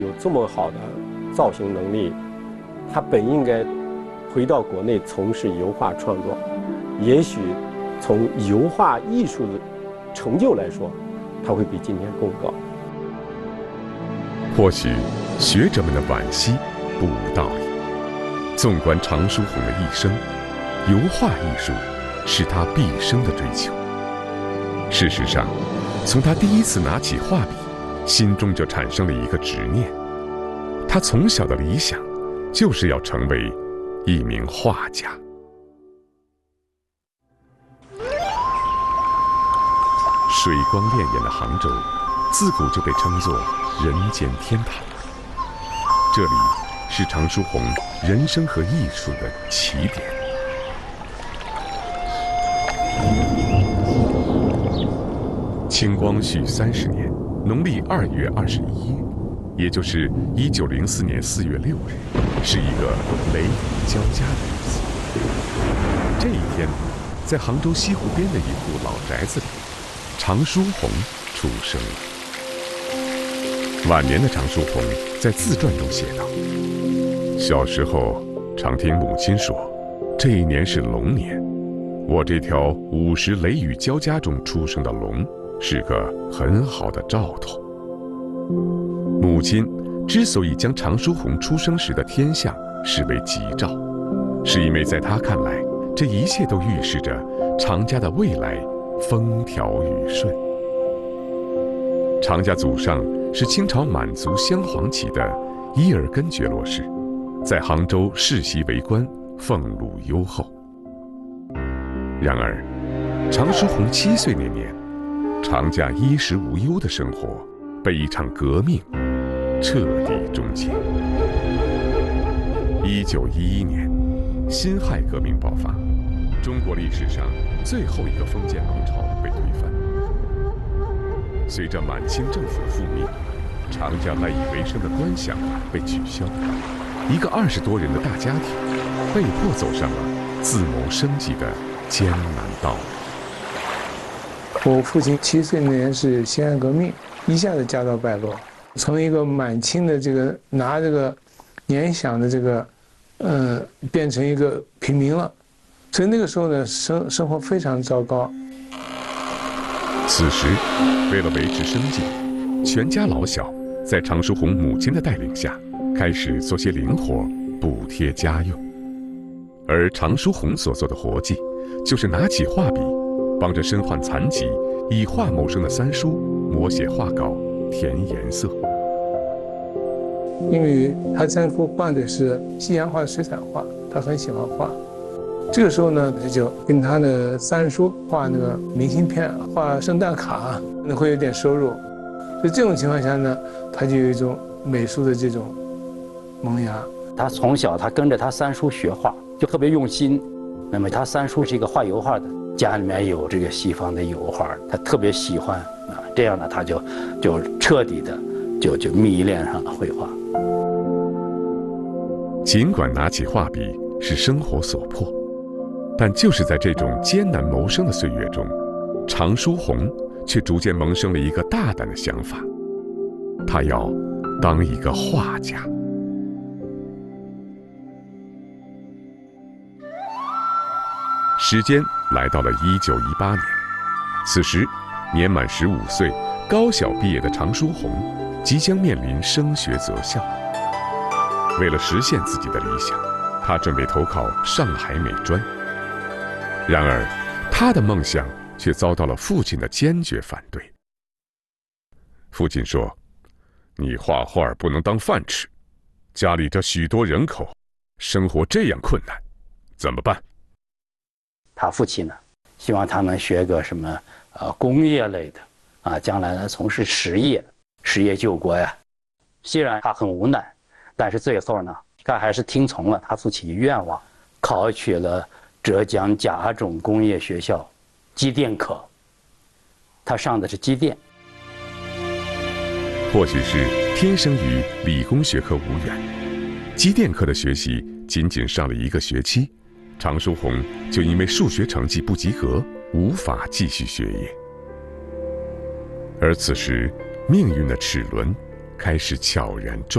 有这么好的造型能力，他本应该回到国内从事油画创作，也许从油画艺术的成就来说，他会比今天更高。 或许学者们的惋惜不无道理。纵观常书鸿的一生，油画艺术是他毕生的追求。事实上，从他第一次拿起画笔，心中就产生了一个执念。他从小的理想就是要成为一名画家。水光潋滟的杭州，自古就被称作人间天堂。这里是常书鸿人生和艺术的起点。清光绪30年，农历2月21日，也就是1904年4月6日，是一个雷雨交加的日子。这一天，在杭州西湖边的一户老宅子里，常书鸿出生了。晚年的常书鸿在自传中写道：小时候常听母亲说，这一年是龙年，我这条50雷雨交加中出生的龙是个很好的兆头。母亲之所以将常书鸿出生时的天象视为吉兆，是因为在她看来，这一切都预示着常家的未来风调雨顺。常家祖上是清朝满族镶黄旗的伊尔根觉罗氏，在杭州世袭为官，俸禄优厚。然而，常书鸿7岁那年，常家衣食无忧的生活被一场革命彻底终结。1911年，辛亥革命爆发，中国历史上最后一个封建王朝被推翻。随着满清政府的覆灭，常家赖以为生的官饷被取消，一个20多人的大家庭被迫走上了自谋生计的艰难道路。 我父亲7岁那年是辛亥革命，一下子家道败落，从一个满清的这个拿这个年饷的这个，变成一个平民了，所以那个时候呢，生活非常糟糕。 此时，为了维持生计，全家老小在常书鸿母亲的带领下，开始做些零活补贴家用。而常书鸿所做的活计，就是拿起画笔，帮着身患残疾、以画谋生的三叔摹写画稿、填颜色。 因为他三叔画的是西洋画、水彩画，他很喜欢画。这个时候呢，他就跟他的三叔画那个明信片、画圣诞卡，可能会有点收入。所以这种情况下呢，他就有一种美术的这种萌芽。 他从小他跟着他三叔学画，就特别用心。那么他三叔是一个画油画的，家里面有这个西方的油画，他特别喜欢啊。这样呢，他就彻底的就迷恋上了绘画。 尽管拿起画笔是生活所迫，但就是在这种艰难谋生的岁月中，常书鸿却逐渐萌生了一个大胆的想法，他要当一个画家。时间来到了1918年，此时年满15岁、高小毕业的常书鸿即将面临升学择校。为了实现自己的理想，他准备投考上海美专。然而，他的梦想却遭到了父亲的坚决反对。父亲说：“你画画不能当饭吃，家里这许多人口，生活这样困难，怎么办？” 他父亲呢，希望他能学个什么工业类的啊，将来呢从事实业救国呀。虽然他很无奈，但是最后呢，他还是听从了他父亲的愿望，考取了浙江甲种工业学校机电科。他上的是机电。 或许是天生与理工学科无缘，机电科的学习仅仅上了1个学期，常书鸿就因为数学成绩不及格，无法继续学业。而此时，命运的齿轮开始悄然转。